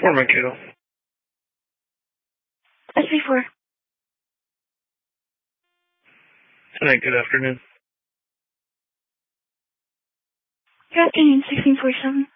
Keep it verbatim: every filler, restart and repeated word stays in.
For Mankato. S B four. Tonight, good afternoon. Good afternoon, sixteen forty-seven.